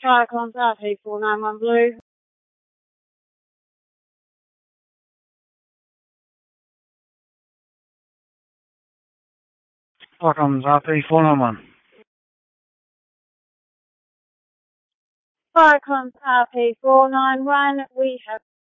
Try contact 8491 Blue. Welcome, South 8491. Try contact 8491. We have